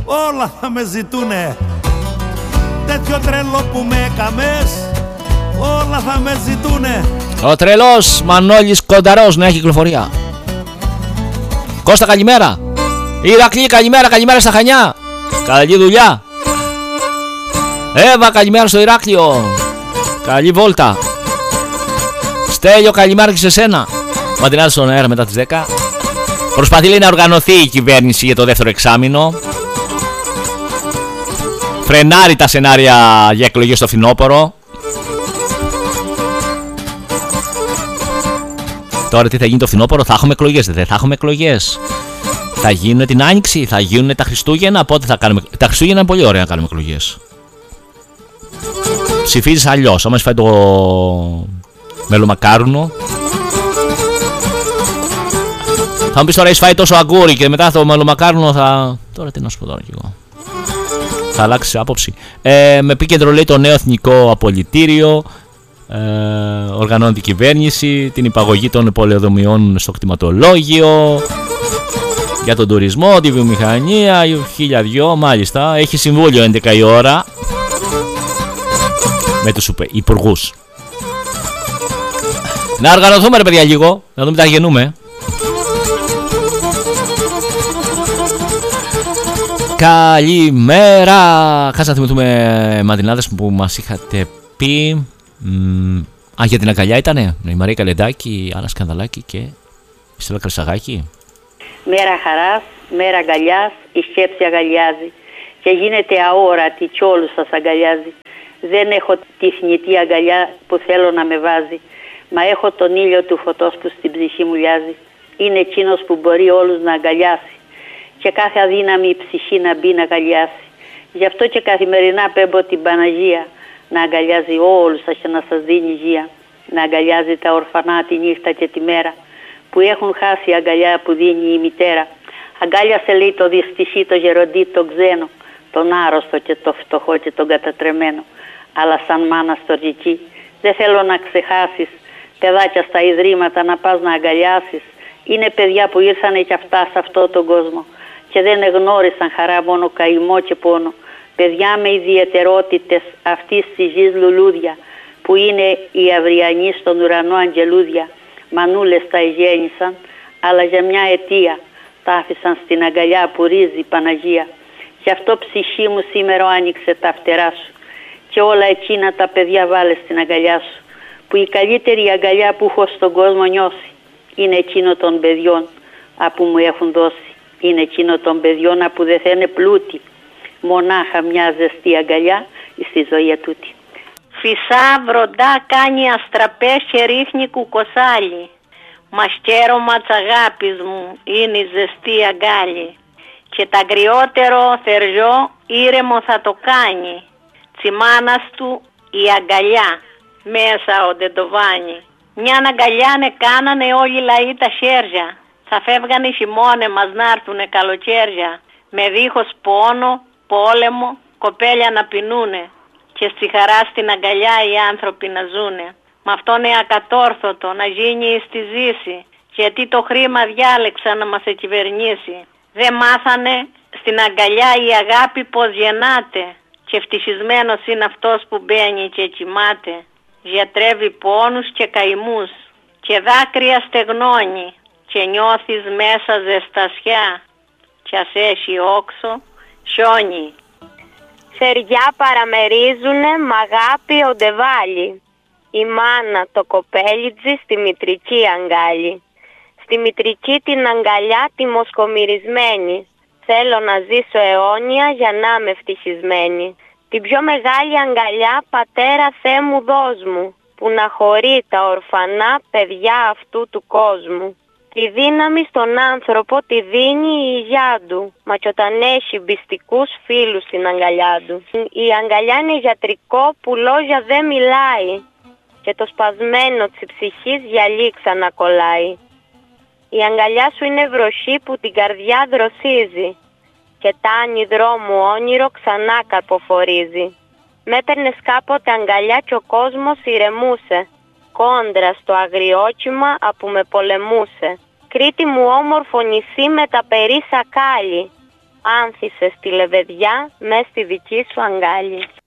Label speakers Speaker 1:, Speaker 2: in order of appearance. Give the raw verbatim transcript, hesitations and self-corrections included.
Speaker 1: όλα θα με ζητούνε. Τέτοιο τρελό που με έκαμες, όλα θα με ζητούνε.
Speaker 2: Ο τρελός Μανώλης Κονταρός, νέα κυκλοφορία. Κώστα, καλημέρα. Ηρακλή, καλημέρα, καλημέρα στα Χανιά. Καλή δουλειά. Εύα, καλημέρα στο Ηράκλειο. Καλή βόλτα. Στέλιο, καλημέρα και σε σένα. Ματινάδες στον αέρα μετά τις δέκα. Προσπαθεί, λέει, να οργανωθεί η κυβέρνηση για το δεύτερο εξάμηνο. Φρενάρει τα σενάρια για εκλογές στο φθινόπωρο. Τώρα τι θα γίνει το φθινόπωρο, θα έχουμε εκλογές, δεν θα έχουμε εκλογές. Θα γίνουν την Άνοιξη, θα γίνουν τα Χριστούγεννα, πότε θα κάνουμε. Τα Χριστούγεννα είναι πολύ ωραία να κάνουμε εκλογές. Ψηφίζεις αλλιώς, άμα φάει το μελομακάρουνο. Θα μου πεις τώρα, έχεις φάει τόσο αγκούρι και μετά το μελομακάρουνο θα... Τώρα τι να σου πω τώρα κι εγώ. Θα αλλάξει άποψη. Ε, με επίκεντρο, λέει, το νέο εθνικό απολυτήριο. Ε, οργανώνει την κυβέρνηση, την υπαγωγή των πολεοδομιών στο κτηματολόγιο, για τον τουρισμό, τη βιομηχανία, χίλια δυο, μάλιστα. Έχει συμβούλιο έντεκα η ώρα με τους υπουργούς. Να οργανωθούμε, ρε παιδιά, λίγο, να δούμε τα γεννούμε. Καλημέρα. Κάτσε να θυμηθούμε μαντινάδες που μας είχατε πει. Mm, α, για την αγκαλιά ήτανε. Η Μαρία Καλεντάκη, η Άννα Σκανδαλάκη και η Στέλλα Κρασαγάκη.
Speaker 3: Μέρα χαράς, μέρα αγκαλιάς, η σκέψη αγκαλιάζει και γίνεται αόρατη κι όλους σας αγκαλιάζει. Δεν έχω τη θνητή αγκαλιά που θέλω να με βάζει, μα έχω τον ήλιο του φωτός που στην ψυχή μου λιάζει. Είναι εκείνος που μπορεί όλους να αγκαλιάσει και κάθε αδύναμη ψυχή να μπει να αγκαλιάσει. Γι' αυτό και καθημερινά πέμπω την Παναγία να αγκαλιάζει όλους σας και να σας δίνει υγεία. Να αγκαλιάζει τα ορφανά τη νύχτα και τη μέρα που έχουν χάσει η αγκαλιά που δίνει η μητέρα. Αγκάλιασε, λέει, το δυστυχή, το γεροντή, το ξένο, τον άρρωστο και το φτωχό και τον κατατρεμένο. Αλλά σαν μάνα στοργική δεν θέλω να ξεχάσεις παιδάκια στα ιδρύματα να πας να αγκαλιάσεις. Είναι παιδιά που ήρθανε κι αυτά σε αυτόν τον κόσμο και δεν εγνώρισαν χαρά, μόνο καημό και πόνο. Παιδιά με ιδιαιτερότητες αυτής της γης λουλούδια που είναι οι αυριανοί στον ουρανό αγγελούδια. Μανούλες τα γέννησαν, αλλά για μια αιτία τα άφησαν στην αγκαλιά που ρίζει η Παναγία. Γι' αυτό ψυχή μου σήμερα άνοιξε τα φτερά σου και όλα εκείνα τα παιδιά βάλε στην αγκαλιά σου, που η καλύτερη αγκαλιά που έχω στον κόσμο νιώσει είναι εκείνο των παιδιών που μου έχουν δώσει. Είναι εκείνο των παιδιών που δεν θα είναι πλούτη, μονάχα μια ζεστή αγκαλιά στη ζωή τούτη.
Speaker 4: Φυσά βροντά κάνει αστραπές και ρίχνει κουκοσάλι. Μασκέρωμα της αγάπης μου είναι η ζεστή αγκάλι. Και τα αγριότερο θεριό ήρεμο θα το κάνει. Τσιμάνας του η αγκαλιά μέσα ο ντεντοβάνι. Μια αγκαλιάνε κάνανε όλοι οι λαοί τα χέρια. Θα φεύγανε οι χειμώνε μας να έρθουνε καλοκαίρια. Με δίχως πόνο, πόλεμο, κοπέλια να πεινούνε. Και στη χαρά στην αγκαλιά οι άνθρωποι να ζουνε. Μ' αυτό είναι ακατόρθωτο να γίνει στη ζήση. Γιατί το χρήμα διάλεξα να μας εκυβερνήσει. Δεν μάθανε στην αγκαλιά η αγάπη πως γεννάται. Και ευτυχισμένος είναι αυτός που μπαίνει και κοιμάται. Γιατρεύει πόνους και καημούς. Και δάκρυα στεγνώνει. Και νιώθεις μέσα ζεστασιά. Κι ας έχει όξο, χιόνι.
Speaker 5: Θεριά παραμερίζουνε μ' αγάπη ο ντεβάλι. Η μάνα το κοπέλιτζι στη μητρική αγκάλι. Στη μητρική την αγκαλιά τη μοσκομυρισμένη. Θέλω να ζήσω αιώνια για να είμαι ευτυχισμένη. Την πιο μεγάλη αγκαλιά, πατέρα Θεέ μου δώσ' μου, που να χωρεί τα ορφανά παιδιά αυτού του κόσμου. Τη δύναμη στον άνθρωπο τη δίνει η υγειά του, μα κι όταν έχει μπιστικούς φίλους στην αγκαλιά του. Η αγκαλιά είναι γιατρικό που λόγια δεν μιλάει και το σπασμένο της ψυχής γυαλί ξανακολλάει. Η αγκαλιά σου είναι βροχή που την καρδιά δροσίζει και τάνι δρόμου όνειρο ξανά καρποφορίζει. Μ' έπαιρνες κάποτε αγκαλιά κι ο κόσμος ηρεμούσε, κόντρα στο αγριόκιμα που με πολεμούσε. Κρήτη μου όμορφο νησί με τα περί σακάλι, άνθησες τη λεβεδιά μες στη δική σου αγκάλι.